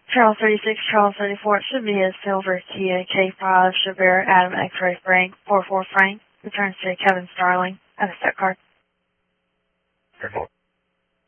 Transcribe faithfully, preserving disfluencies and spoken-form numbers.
Charles thirty-six, Charles thirty-four. It should be a silver Kia K five Chevere Adam X-ray Frank, four four Frank. Returns to Kevin Starling. Have a set card. Careful.